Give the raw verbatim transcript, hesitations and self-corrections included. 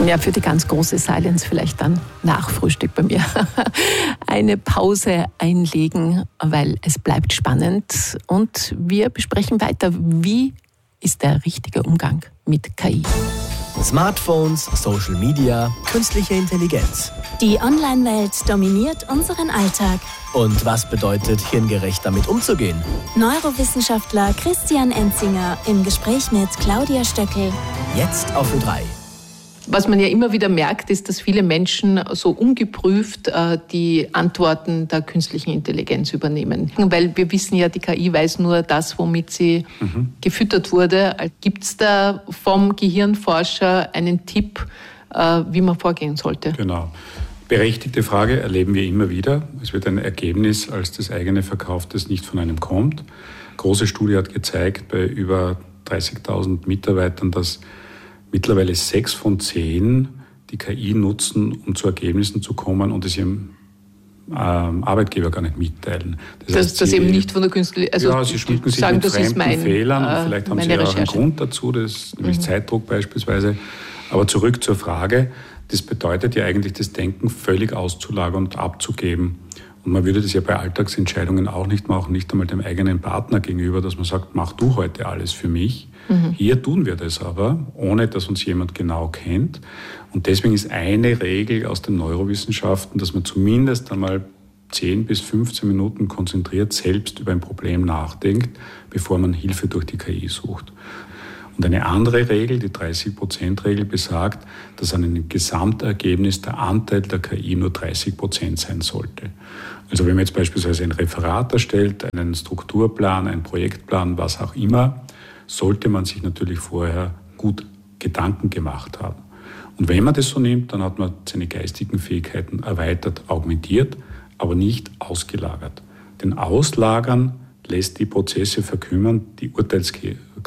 Ja, für die ganz große Silence vielleicht dann nach Frühstück bei mir eine Pause einlegen, weil es bleibt spannend und wir besprechen weiter, wie ist der richtige Umgang mit K I. Smartphones, Social Media, künstliche Intelligenz. Die Online-Welt dominiert unseren Alltag. Und was bedeutet, hirngerecht damit umzugehen? Neurowissenschaftler Christian Enzinger im Gespräch mit Claudia Stöckel. Jetzt auf Ö drei. Was man ja immer wieder merkt, ist, dass viele Menschen so ungeprüft äh, die Antworten der künstlichen Intelligenz übernehmen. Weil wir wissen ja, die K I weiß nur das, womit sie mhm. gefüttert wurde. Gibt es da vom Gehirnforscher einen Tipp, äh, wie man vorgehen sollte? Genau. Berechtigte Frage erleben wir immer wieder. Es wird ein Ergebnis als das eigene verkauft, das nicht von einem kommt. Große Studie hat gezeigt, bei über dreißigtausend Mitarbeitern, dass mittlerweile sechs von zehn die K I nutzen, um zu Ergebnissen zu kommen und es ihrem ähm, Arbeitgeber gar nicht mitteilen. Das, das, heißt, das eben nicht von der künstlichen, also ja, sie schmücken sich sagen, mit das fremden ist mein, Fehlern. Äh, Vielleicht haben sie ja auch einen Grund dazu, das ist nämlich mhm. Zeitdruck beispielsweise. Aber zurück zur Frage, das bedeutet ja eigentlich, das Denken völlig auszulagern und abzugeben. Und man würde das ja bei Alltagsentscheidungen auch nicht machen, nicht einmal dem eigenen Partner gegenüber, dass man sagt, mach du heute alles für mich. Mhm. Hier tun wir das aber, ohne dass uns jemand genau kennt. Und deswegen ist eine Regel aus den Neurowissenschaften, dass man zumindest einmal zehn bis fünfzehn Minuten konzentriert selbst über ein Problem nachdenkt, bevor man Hilfe durch die K I sucht. Und eine andere Regel, die dreißig-Prozent-Regel, besagt, dass an einem Gesamtergebnis der Anteil der K I nur dreißig Prozent sein sollte. Also wenn man jetzt beispielsweise ein Referat erstellt, einen Strukturplan, einen Projektplan, was auch immer, sollte man sich natürlich vorher gut Gedanken gemacht haben. Und wenn man das so nimmt, dann hat man seine geistigen Fähigkeiten erweitert, augmentiert, aber nicht ausgelagert. Denn Auslagern lässt die Prozesse verkümmern, die Urteilsfähigkeit